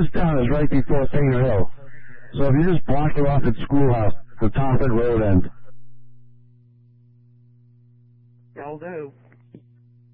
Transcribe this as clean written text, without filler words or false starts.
this town is right before Tater Hill. So if you just block her off at Schoolhouse, the top end road end. I'll do.